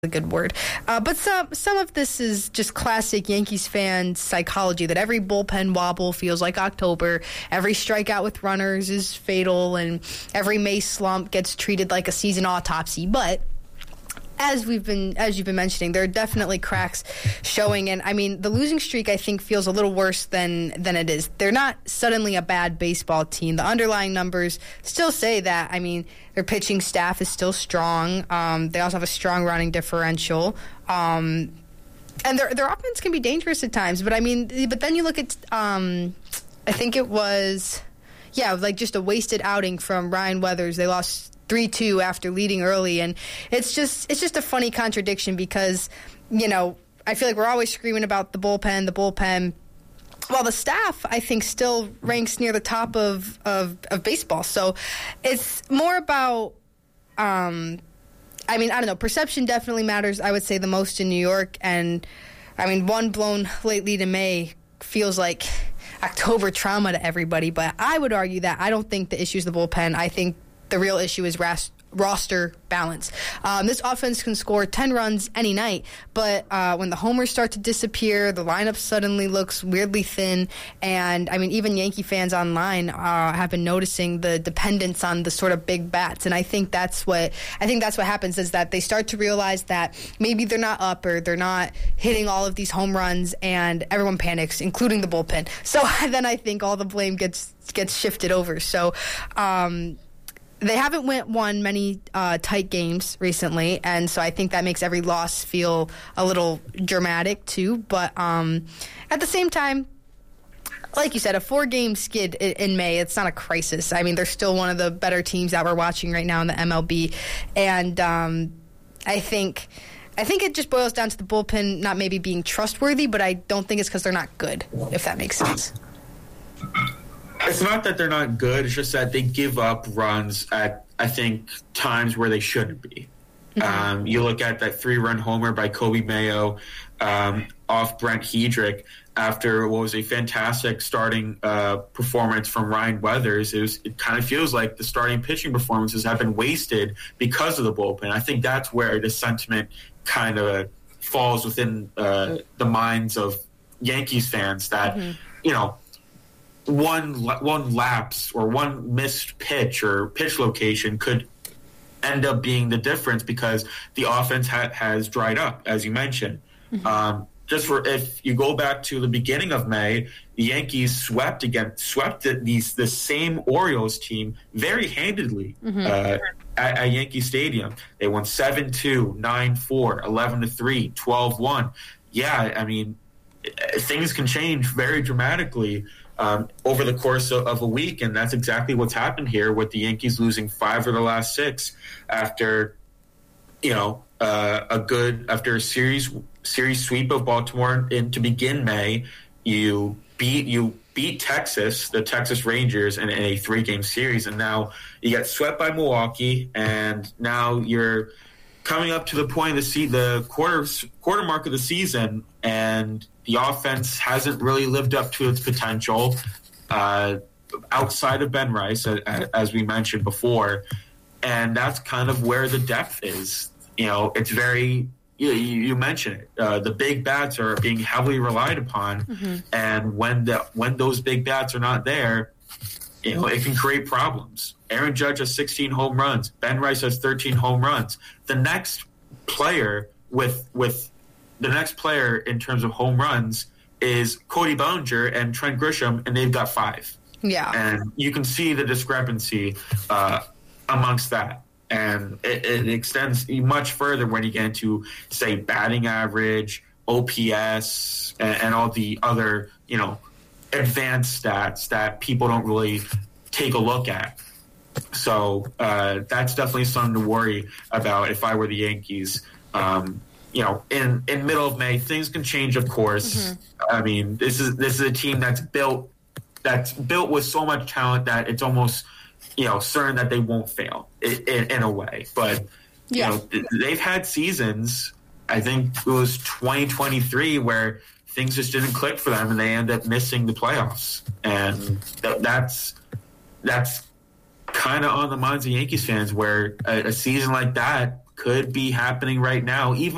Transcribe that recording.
a good word. But some of this is just classic Yankees fan psychology, that every bullpen wobble feels like October, every strikeout with runners is fatal, and every May slump gets treated like a season autopsy. But as you've been mentioning, there are definitely cracks showing, and I mean the losing streak I think feels a little worse than it is. They're not suddenly a bad baseball team. The underlying numbers still say that. I mean, their pitching staff is still strong. They also have a strong running differential, and their offense can be dangerous at times. But then you look at I think it was like just a wasted outing from Ryan Weathers. They lost 3-2 after leading early, and it's just a funny contradiction because, I feel like we're always screaming about the bullpen, while the staff, I think, still ranks near the top of baseball. So it's more about, I don't know, perception definitely matters, I would say, the most in New York, and, one blown late lead in May feels like October trauma to everybody, but I would argue that I don't think the issue is the bullpen. I think the real issue is roster balance. This offense can score 10 runs any night, but when the homers start to disappear, the lineup suddenly looks weirdly thin, and even Yankee fans online have been noticing the dependence on the sort of big bats, and I think that's what happens, is that they start to realize that maybe they're not up or they're not hitting all of these home runs, and everyone panics, including the bullpen. So then I think all the blame gets shifted over. So they haven't won many tight games recently, and so I think that makes every loss feel a little dramatic too. But at the same time, like you said, a 4-game skid in May, it's not a crisis. They're still one of the better teams that we're watching right now in the MLB, and I think it just boils down to the bullpen not maybe being trustworthy, but I don't think it's because they're not good, if that makes sense. It's not that they're not good. It's just that they give up runs at, I think, times where they shouldn't be. Mm-hmm. You look at that 3-run homer by Kobe Mayo off Brent Hedrick after what was a fantastic starting performance from Ryan Weathers. It kind of feels like the starting pitching performances have been wasted because of the bullpen. I think that's where the sentiment kind of falls within the minds of Yankees fans that, one lapse or one missed pitch or pitch location could end up being the difference because the offense has dried up, as you mentioned. Mm-hmm. If you go back to the beginning of May, the Yankees swept the same Orioles team very handedly at Yankee Stadium. They won 7-2, 9-4, 11-3, 12-1. Yeah, things can change very dramatically over the course of a week, and that's exactly what's happened here with the Yankees losing 5 of the last 6 after, after a series sweep of Baltimore to begin May. You beat Texas, the Texas Rangers, in a 3-game series, and now you get swept by Milwaukee, and now you're coming up to the point of the quarter mark of the season, and the offense hasn't really lived up to its potential outside of Ben Rice, as we mentioned before, and that's kind of where the depth is. It's very, you mentioned it, the big bats are being heavily relied upon, and when those big bats are not there, it can create problems. Aaron Judge has 16 home runs. Ben Rice has 13 home runs. The next player in terms of home runs is Cody Bellinger and Trent Grisham, and they've got 5. Yeah. And you can see the discrepancy amongst that. And it extends much further when you get into, say, batting average, OPS, and all the other, advanced stats that people don't really take a look at. So that's definitely something to worry about if I were the Yankees. In middle of May, things can change, of course. Mm-hmm. This is a team that's built with so much talent that it's almost certain that they won't fail in a way. But they've had seasons. I think it was 2023 where things just didn't click for them, and they end up missing the playoffs. And that's kind of on the minds of Yankees fans, where a season like that could be happening right now, even